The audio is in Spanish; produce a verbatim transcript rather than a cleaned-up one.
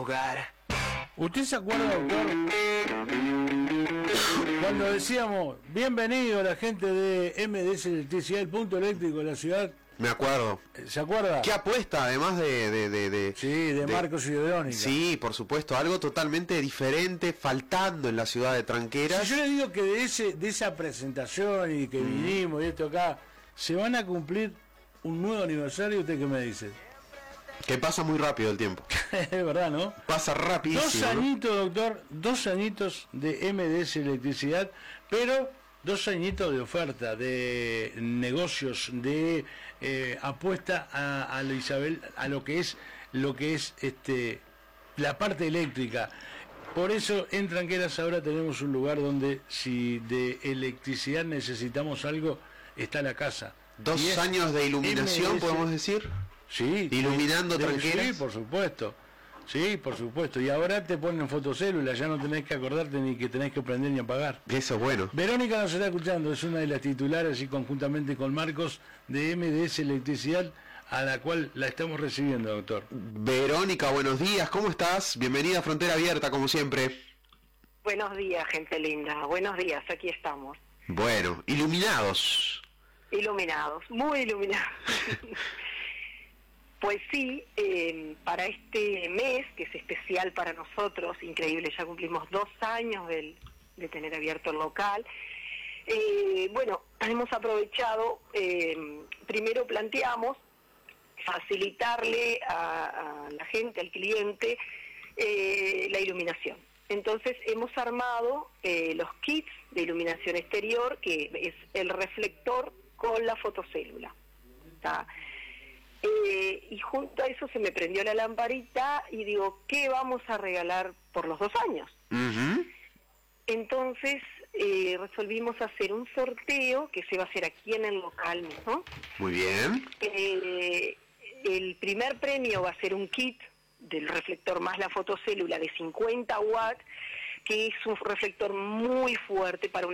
hogar. ¿Usted se acuerda, doctor, cuando decíamos bienvenido a la gente de M D S Electricidad, el punto eléctrico de la ciudad? Me acuerdo. ¿Se acuerda? ¿Qué apuesta, además de... de, de, de sí, de, de Marcos y de Verónica. Sí, por supuesto, algo totalmente diferente, faltando en la ciudad de Tranqueras. Si yo le digo que de ese de esa presentación y que mm. vinimos y esto acá, se van a cumplir un nuevo aniversario, ¿usted qué me dice? Que pasa muy rápido el tiempo. Es verdad, ¿no? Pasa rapidísimo. Dos añitos, ¿no? Doctor, dos añitos de M D S Electricidad, pero dos añitos de oferta, de negocios, de eh, apuesta a, a lo Isabel, a lo que es lo que es este la parte eléctrica. Por eso en Tranqueras ahora tenemos un lugar donde si de electricidad necesitamos algo, está la casa. Dos años de iluminación, M D S, podemos decir. Sí, iluminando de, de, Tranqueras. Sí, por supuesto. Sí, por supuesto. Y ahora te ponen fotocélula, ya no tenés que acordarte ni que tenés que prender ni apagar. Eso es bueno. Verónica nos está escuchando, es una de las titulares y conjuntamente con Marcos de M D S Electricidad, a la cual la estamos recibiendo, doctor. Verónica, buenos días, ¿cómo estás? Bienvenida a Frontera Abierta, como siempre. Buenos días, gente linda. Buenos días, aquí estamos. Bueno, iluminados. Iluminados, muy iluminados. Pues sí, eh, para este mes, que es especial para nosotros, increíble, ya cumplimos dos años del, de tener abierto el local, eh, bueno, hemos aprovechado, eh, primero planteamos facilitarle a, a la gente, al cliente, eh, la iluminación. Entonces hemos armado eh, los kits de iluminación exterior, que es el reflector con la fotocélula. ¿Está? Eh, y junto a eso se me prendió la lamparita y digo, ¿qué vamos a regalar por los dos años? Uh-huh. Entonces eh, resolvimos hacer un sorteo que se va a hacer aquí en el local mismo. Muy bien. Eh, el primer premio va a ser un kit del reflector más la fotocélula de cincuenta watts, que es un reflector muy fuerte para un